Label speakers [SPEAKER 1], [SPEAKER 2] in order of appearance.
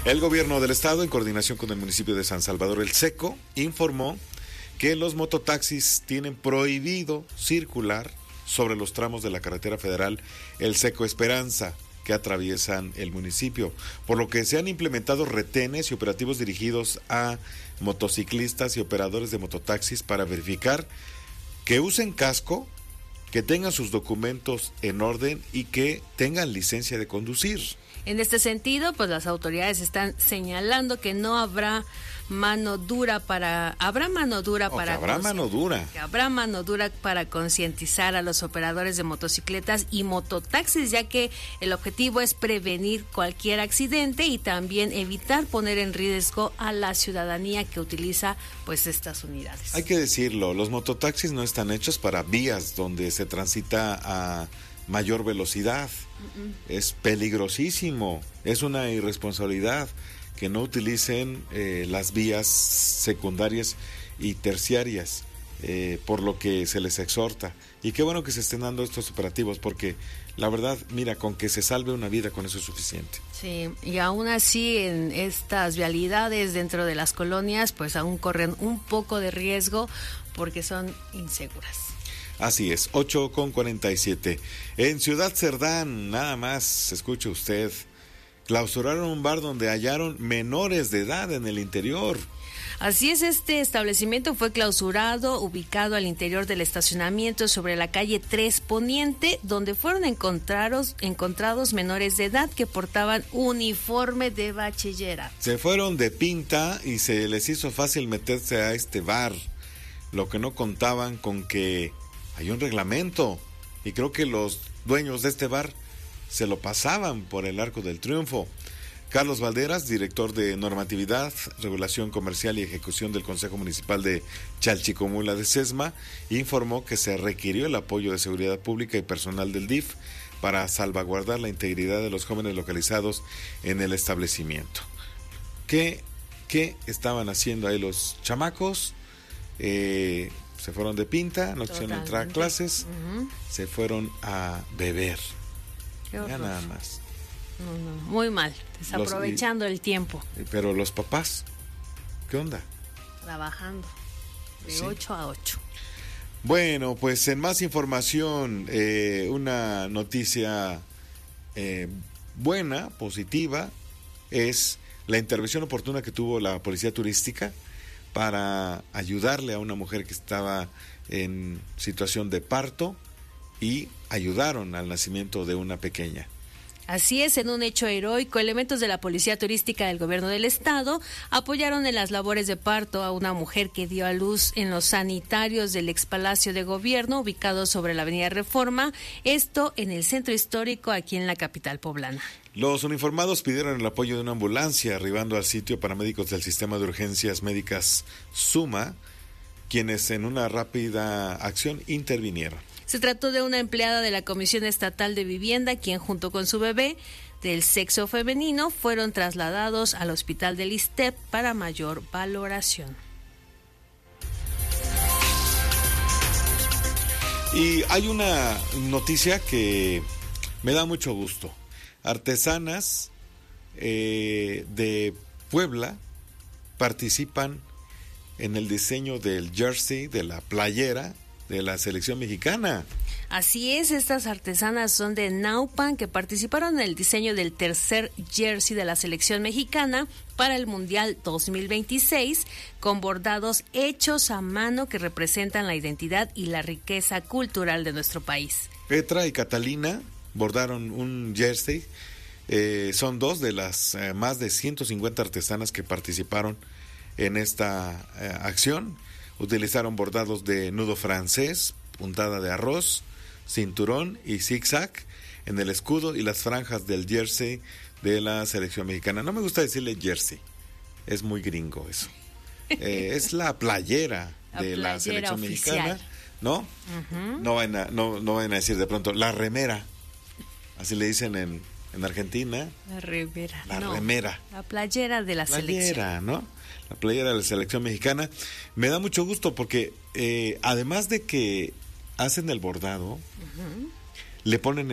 [SPEAKER 1] El gobierno del estado, en coordinación con el municipio de San Salvador El Seco, informó que los mototaxis tienen prohibido circular sobre los tramos de la carretera federal El Seco Esperanza, que atraviesan el municipio, por lo que se han implementado retenes y operativos dirigidos a motociclistas y operadores de mototaxis para verificar que usen casco, que tengan sus documentos en orden y que tengan licencia de conducir.
[SPEAKER 2] En este sentido, pues las autoridades están señalando que no habrá mano dura para concientizar a los operadores de motocicletas y mototaxis, ya que el objetivo es prevenir cualquier accidente y también evitar poner en riesgo a la ciudadanía que utiliza pues estas unidades.
[SPEAKER 1] Hay que decirlo, los mototaxis no están hechos para vías donde se transita a mayor velocidad. Es peligrosísimo, es una irresponsabilidad que no utilicen las vías secundarias y terciarias, por lo que se les exhorta. Y qué bueno que se estén dando estos operativos, porque la verdad, mira, con que se salve una vida, con eso es suficiente.
[SPEAKER 2] Sí, y aún así en estas vialidades dentro de las colonias, pues aún corren un poco de riesgo porque son inseguras.
[SPEAKER 1] Así es, 8:47. En Ciudad Cerdán, nada más, escuche usted, clausuraron un bar donde hallaron menores de edad en el interior.
[SPEAKER 2] Así es, este establecimiento fue clausurado, ubicado al interior del estacionamiento sobre la calle 3 Poniente, donde fueron encontrados menores de edad que portaban uniforme de bachillerato.
[SPEAKER 1] Se fueron de pinta y se les hizo fácil meterse a este bar. Lo que no contaban con que hay un reglamento, y creo que los dueños de este bar se lo pasaban por el arco del triunfo. Carlos Valderas, director de Normatividad, Regulación Comercial y Ejecución del Consejo Municipal de Chalchicomula de Sesma, informó que se requirió el apoyo de seguridad pública y personal del DIF para salvaguardar la integridad de los jóvenes localizados en el establecimiento. ¿Qué estaban haciendo ahí los chamacos? Se fueron de pinta, no quisieron entrar a clases, se fueron a beber. Ya nada más.
[SPEAKER 2] No, muy mal, desaprovechando el tiempo.
[SPEAKER 1] Pero los papás, ¿qué onda?
[SPEAKER 2] Trabajando de 8 a 8.
[SPEAKER 1] Bueno, pues en más información, una noticia buena, positiva, es la intervención oportuna que tuvo la Policía Turística para ayudarle a una mujer que estaba en situación de parto y ayudaron al nacimiento de una pequeña.
[SPEAKER 2] Así es, en un hecho heroico, elementos de la Policía Turística del Gobierno del Estado apoyaron en las labores de parto a una mujer que dio a luz en los sanitarios del expalacio de gobierno ubicado sobre la Avenida Reforma, esto en el centro histórico aquí en la capital poblana.
[SPEAKER 1] Los uniformados pidieron el apoyo de una ambulancia, arribando al sitio paramédicos del Sistema de Urgencias Médicas SUMA, quienes en una rápida acción intervinieron.
[SPEAKER 2] Se trató de una empleada de la Comisión Estatal de Vivienda, quien junto con su bebé del sexo femenino fueron trasladados al hospital del ISSSTE para mayor valoración.
[SPEAKER 1] Y hay una noticia que me da mucho gusto. Artesanas de Puebla participan en el diseño del jersey, de la playera de la selección mexicana.
[SPEAKER 2] Así es, estas artesanas son de Naupan, que participaron en el diseño del tercer jersey de la selección mexicana para el Mundial 2026, con bordados hechos a mano que representan la identidad y la riqueza cultural de nuestro país.
[SPEAKER 1] Petra y Catalina bordaron un jersey, son dos de las más de 150 artesanas que participaron en esta acción. Utilizaron bordados de nudo francés, puntada de arroz, cinturón y zigzag en el escudo y las franjas del jersey de la selección mexicana. No me gusta decirle jersey, es muy gringo eso. Es la playera de la selección
[SPEAKER 2] oficial
[SPEAKER 1] mexicana, ¿no? Uh-huh. No vayan a decir de pronto la remera, así le dicen en Argentina.
[SPEAKER 2] La remera.
[SPEAKER 1] Remera.
[SPEAKER 2] La playera de la selección.
[SPEAKER 1] ¿No? La playera de la selección mexicana. Me da mucho gusto porque además de que hacen el bordado, le ponen